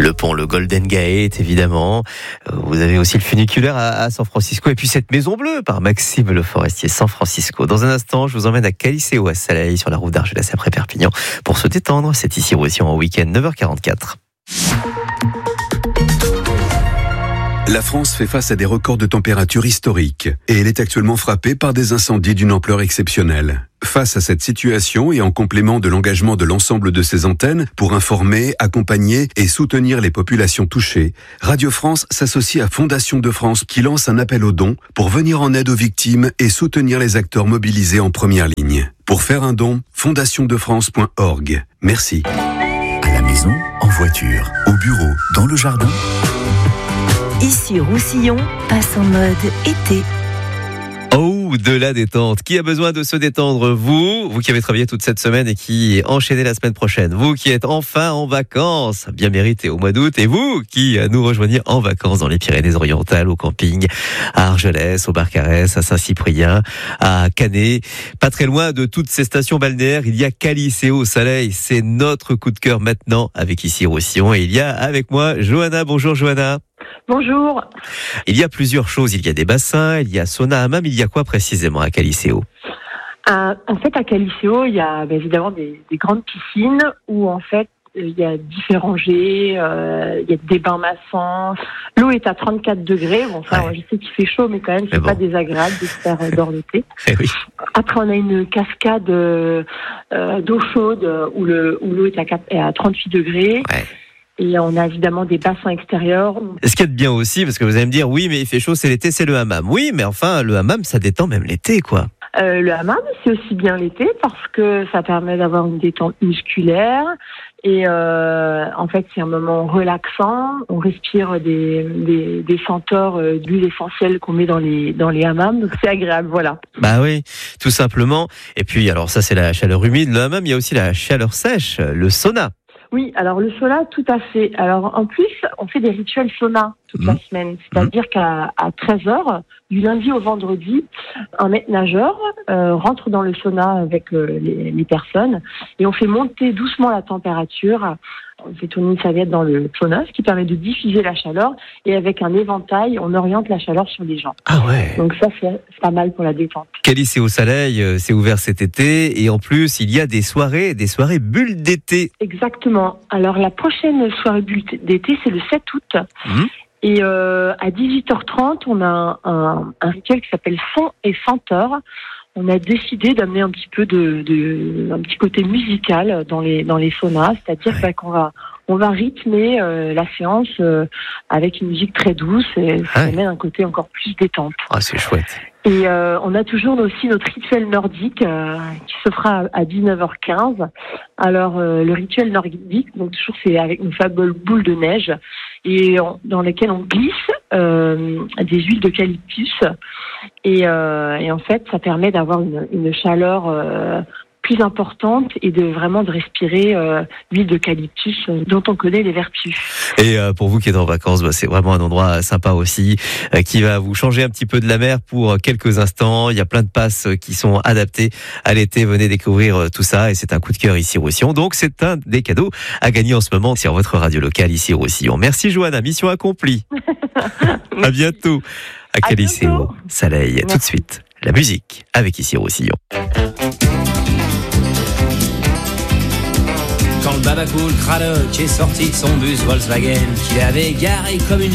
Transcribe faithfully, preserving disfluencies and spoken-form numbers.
le pont, le Golden Gate, évidemment. Vous avez aussi le funiculaire à, à San Francisco. Et puis cette maison bleue par Maxime Le Forestier, San Francisco. Dans un instant, je vous emmène à Callisseo, à Saleil, sur la route d'Argelès après Perpignan, pour se détendre. C'est ici Roussillon en week-end, neuf heures quarante-quatre. La France fait face à des records de température historiques et elle est actuellement frappée par des incendies d'une ampleur exceptionnelle. Face à cette situation et en complément de l'engagement de l'ensemble de ses antennes pour informer, accompagner et soutenir les populations touchées, Radio France s'associe à Fondation de France qui lance un appel aux dons pour venir en aide aux victimes et soutenir les acteurs mobilisés en première ligne. Pour faire un don, fondation de france point org. Merci. À la maison, en voiture, au bureau, dans le jardin. Ici Roussillon passe en mode été. Oh, de la détente. Qui a besoin de se détendre? Vous, vous qui avez travaillé toute cette semaine et qui enchaînez la semaine prochaine. Vous qui êtes enfin en vacances, bien mérité au mois d'août. Et vous qui nous rejoignez en vacances dans les Pyrénées-Orientales, au camping, à Argelès, au Barcarès, à Saint-Cyprien, à Canet. Pas très loin de toutes ces stations balnéaires, il y a Callisseo, Saleil. C'est notre coup de cœur maintenant avec ici Roussillon. Et il y a avec moi Johanna. Bonjour Johanna. Bonjour. Il y a plusieurs choses. Il y a des bassins, il y a sauna, hammam. Il y a quoi précisément à Callisseo? Euh, en fait, à Callisseo, il y a ben, évidemment des, des grandes piscines où en fait il y a différents jets, euh, il y a des bains massants. L'eau est à trente-quatre degrés. Bon, ça, ouais. Je sais qu'il fait chaud, mais quand même, c'est mais pas bon. Désagréable de se faire dans l'été. Eh oui. Après, on a une cascade euh, d'eau chaude où le où l'eau est à, est à trente-huit degrés. Ouais. Et on a évidemment des bassins extérieurs. Ce qu'il y a de bien aussi, parce que vous allez me dire, oui, mais il fait chaud, c'est l'été, c'est le hammam. Oui, mais enfin, le hammam, ça détend même l'été, quoi. Euh, le hammam, c'est aussi bien l'été parce que ça permet d'avoir une détente musculaire. Et euh, en fait, c'est un moment relaxant. On respire des, des, des senteurs euh, d'huile essentielle qu'on met dans les, dans les hammams. Donc, c'est agréable, voilà. Bah oui, tout simplement. Et puis, alors ça, c'est la chaleur humide. Le hammam, il y a aussi la chaleur sèche, le sauna. Oui, alors le sauna, tout à fait. Alors en plus, on fait des rituels sauna toute mmh. la semaine. C'est-à-dire mmh. qu'à à treize heures, du lundi au vendredi, un maître nageur euh, rentre dans le sauna avec euh, les, les personnes et on fait monter doucement la température. On fait tourner une serviette dans le sauna, ce qui permet de diffuser la chaleur. Et avec un éventail, on oriente la chaleur sur les gens. Ah ouais. Donc ça, c'est, c'est pas mal pour la détente. Callisseo Saleil, c'est ouvert cet été. Et en plus, il y a des soirées, des soirées bulles d'été. Exactement. Alors la prochaine soirée bulle d'été, c'est le sept août. Mmh. Et euh, à dix-huit heures trente, on a un, un, un rituel qui s'appelle Son et Senteur. On a décidé d'amener un petit peu de, de un petit côté musical dans les dans les saunas, c'est-à-dire ouais. qu'on va on va rythmer euh, la séance euh, avec une musique très douce et ça ouais. amène un côté encore plus détente. Ah, c'est chouette. Et euh, on a toujours aussi notre rituel nordique euh, qui se fera à dix-neuf heures quinze. Alors euh, le rituel nordique, donc toujours c'est avec une fameuse boule de neige et on, dans laquelle on glisse euh, des huiles d'eucalyptus et, euh, et en fait ça permet d'avoir une, une chaleur euh, plus importante et de vraiment de respirer euh, l'huile d'eucalyptus euh, dont on connaît les vertus. Et euh, pour vous qui êtes en vacances, bah, c'est vraiment un endroit sympa aussi euh, qui va vous changer un petit peu de la mer pour quelques instants. Il y a plein de passes qui sont adaptées à l'été. Venez découvrir euh, tout ça et c'est un coup de cœur ici Roussillon. Donc c'est un des cadeaux à gagner en ce moment sur votre radio locale ici Roussillon. Merci Johanna, mission accomplie. À bientôt à Callisseo, Saleil. Merci. Tout de suite, la musique avec ici Roussillon. Quand le Babacool Cradock est sorti de son bus Volkswagen, qu'il avait garé comme une